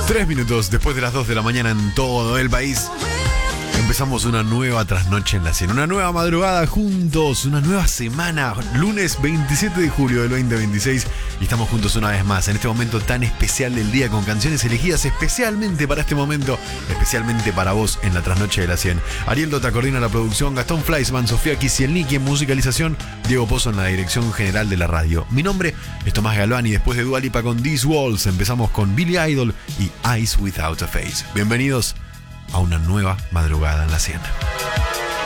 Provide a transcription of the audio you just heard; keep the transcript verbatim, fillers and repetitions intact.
Tres minutos después de las dos de la mañana en todo el país. Empezamos una nueva trasnoche en la cien, una nueva madrugada juntos, una nueva semana, lunes veintisiete de julio del veinte veintiséis, y estamos juntos una vez más en este momento tan especial del día, con canciones elegidas especialmente para este momento, especialmente para vos en la trasnoche de la cien. Ariel Dota coordina la producción, Gastón Fleischmann, Sofía Kisielniki en musicalización, Diego Pozo en la dirección general de la radio. Mi nombre es Tomás Galván y después de Dua Lipa con These Walls empezamos con Billy Idol y Eyes Without a Face. Bienvenidos a una nueva madrugada en la cien.